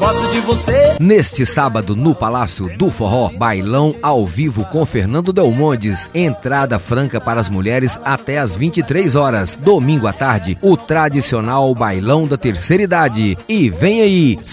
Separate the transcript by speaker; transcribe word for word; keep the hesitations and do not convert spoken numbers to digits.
Speaker 1: gosto de você.
Speaker 2: Neste sábado, no Palácio do Forró, bailão ao vivo com Fernando Delmondes. Entrada franca para as mulheres até às vinte e três horas. Domingo à tarde, o tradicional bailão da terceira idade. E vem aí,